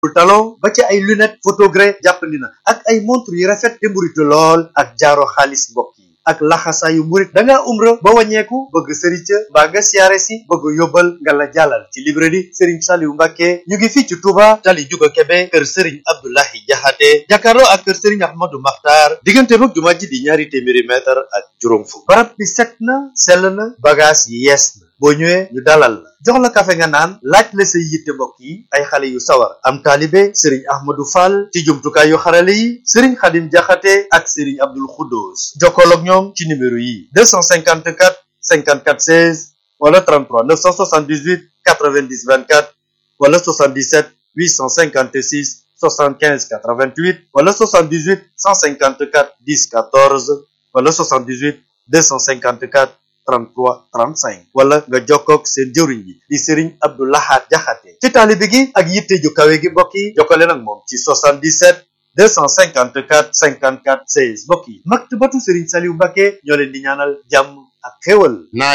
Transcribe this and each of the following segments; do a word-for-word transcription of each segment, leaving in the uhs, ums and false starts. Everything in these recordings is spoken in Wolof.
talon ba ci ay lunettes photogré jàppandi na ak ay montre yu rafet te mburitu lool ak jaaro xaalis mbokk yi ak laxasaayu murit da ngaa umra ba wàññeeku bëgg sëriñ ca mbaa nga siyaare si bëgg yóbbal nga la jàllal ci librairie Serigne Saliou Mbacké ñu ngi fii ci Touba tali Juga Kebe kër Serigne Abdoulahi Jaxate jàkkaarloo ak kër Serigne Ahmadou Makhtar diggante mag jumaa ji di ñaari téeméeri mètre ak juróom fukk barab bi set na sell na bagage yi yees na boo ñëwee ñu dalal la jox la kafe nga naan laaj la say yitte mbokk yi ay xale yu sawar am taalibe Serigne Ahmadou Fall ci jumtukaay yu xarale yi Serigne Khadim Jaxate ak Serigne Abdoul Khoudous jokkool ak ñoom ci numéro yi deux cent cinquante-quatre cinquante-quatre seize wala trente-trois neuf cent soixante-dix-huit quatre-vingt-dix vingt-quatre wala soixante-dix-sept huit cent cinquante-six soixante-quinze quatre-vingt-huit wala soixante-dix-huit cent cinquante-quatre dix quatorze wala soixante-dix-huit deux cent cinquante-quatre trente-trois trente-cinq wala nga jokkoog seen jëwriñ bi di Serigne Abdou Lahad Jaxate ci taalibe gi ak yitte ju kawe gi mbokk yi jokkale nag moom ci soixante-dix-sept deux cent cinquante-quatre cinquante-quatre seize mbokk yi maktabatu Serigne Saliou Mbacké ñoo leen di ñaanal jàmm ak xéwal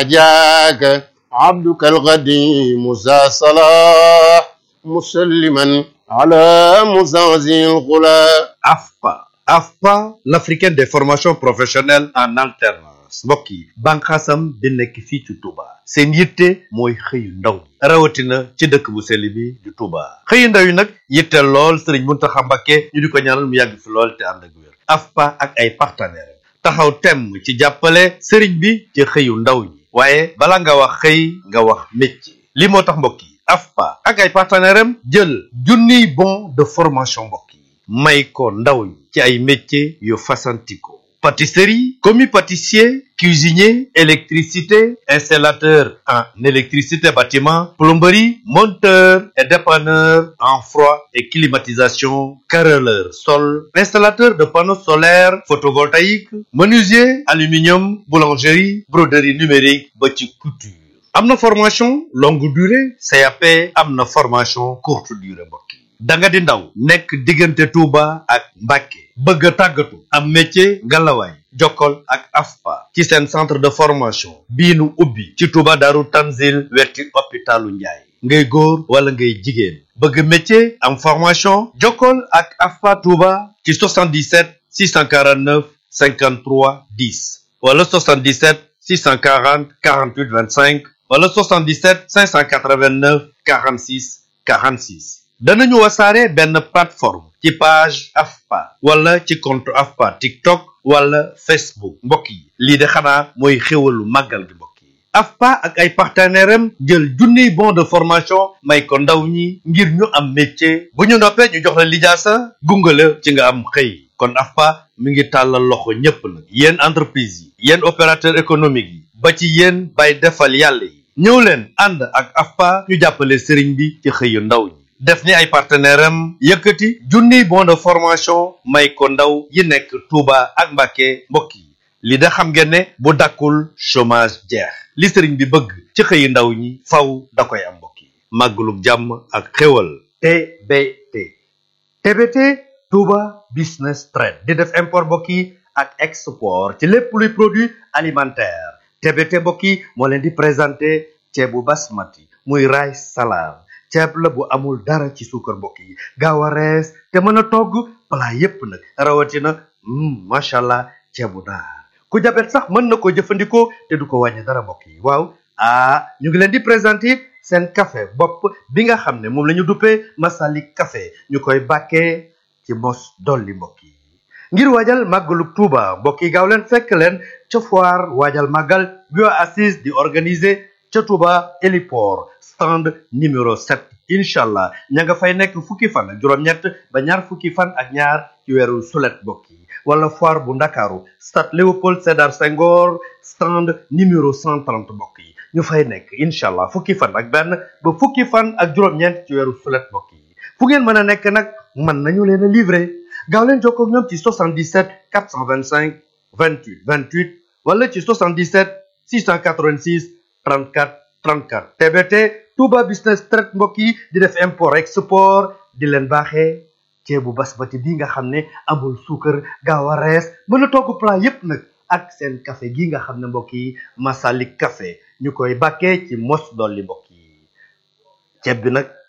najaaka abduka alqadim za salah musalliman ala muzazil ghula A F P A A F P A l'africaine des formations professionnelles en alternance mbokk yi banqaasam bi nekk fii ci Touba seen yitte mooy xëyu ndaw rawatina ci dëkk bu sell bi di Touba xëyu ndaw yi nag yitte lool Serigne Mountakha Mbacké ñu di ko ñaanal mu yàgg fi lool te ànd ak wér A F P A ak ay partenaires taxaw temm ci jàppale Serigne bi ci xëyu ndaw ñi waaye bala nga wax xëy nga wax métier li moo tax mbokk yi A F P A ak ay partenaires am jël junniy bon de formation mbokk yi may ko ndaw ñi ci ay métiers yu fasantikoo pâtisserie, commis pâtissier, cuisinier, électricité, installateur en électricité bâtiment, plomberie, monteur et dépanneur en froid et climatisation, carreleur sol, installateur de panneaux solaires photovoltaïques, menuisier, aluminium, boulangerie, broderie numérique, ba ci couture. am na formation longue durée C A P am na formation courte durée mbokk yi da nga di ndaw nekk diggante Touba ak Mbacké bëgg a tàggatu am métier ngalawaay jokkol ak A F P A ci seen centre de formation bii nu ubbi ci Touba Daaru Tanzil wetti hôpitalu Njaay ngay góor wala ngay jigéen bëgg métier am formation jokkol ak A F P A Touba ci soixante-dix-sept six cent quarante-neuf cinquante-trois dix wala soixante-dix-sept six cent quarante quarante-huit vingt-cinq wala soixante-dix-sept cinq cent quatre-vingt-neuf quarante-six quarante-six danañu wasaare benn plateforme ci page A F P A wala ci compte A F P A TikTok wala Facebook mbokk yi lii de xanaa mooy xéwalu màggal gi mbokk yi A F P A ak ay partenaires am jël junniy bon de formation may ko ndaw ñi ngir ñu am métier bu ñu noppee ñu jox la lijaasa gungale ci nga am xëy kon A F P A mi ngi tàllal loxo ñépp nag yéen entreprise yi yéen opérateur économique yi ba ci yéen bay defal yàlla yi ñëw leen ànd ak A F P A ñu jàppale sëriñ bi ci xëyu ndaw ñi def ni ay partenaires am yëkkati junniy bon de formation may ko ndaw yi nekk Touba ak Mbacké mbokk yi li da xam ngeen ne bu dakkul chômage jeex li sëriñ bi bëgg ci xëyu ndaw ñi faw da koy am mbokk yi màggalug jàmm ak xéwal T B T T B T Touba Business Trade di def import mbokk yi ak export ci lépp luy produit alimentaire T B T mbokk yi moo leen di présenté ceebu basmati muy rice salade ceeb la bu amul dara ci suukar mbokk yi gaaw a rees te mën a togg plat yépp nag rawatina macha allah ceebu naar ku jabet sax mën na ko jëfandikoo te du ko wàññi dara mbokk yi waaw ah ñu ngi leen di présenter seen café bopp bi nga xam ne moom la ñu duppee Masalik café ñu koy bàkkee ci mos dolli mbokk yi ngir waajal màggalu Touba mbokk yi gaaw leen fekk leen ca foire waajal màggal bi waa assise di organiser ca Touba héliport stand numéro sept incha allah ña nga fay nekk fukki fan ak juróom-ñett ba ñaar fukki fan ak ñaar ci weeru sulet mbokk yi wala foire bu ndakaaru stade Léopold Sédar Senghor stand numéro cent trente mbokk yi ñu fay nekk incha allah fukki fan ak benn ba fukki fan ak juróom-ñeent ci weeru sulet mbokk yi fu ngeen mën a nekk nag mën nañu leen a livrer gaaw leen jokkoo ak ñoom ci soixante-dix-sept quatre cent vingt-cinq vingt-huit vingt-huit wala ci soixante-dix-sept six cent quatre-vingt-six trente-quatre trente-quatre T B T Touba Business Trade mbokk yi di def import export di leen baaxee ceebu basmati bi nga xam ne amul suukar gaaw a rees mën a togg plat yépp nag ak seen café gi nga xam ne mbokk yi Masalik café ñu koy bàkkee ci mos dolli mbokk yi ceeb bi nag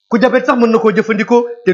ku jabet sax mën na koo jëfandikoo te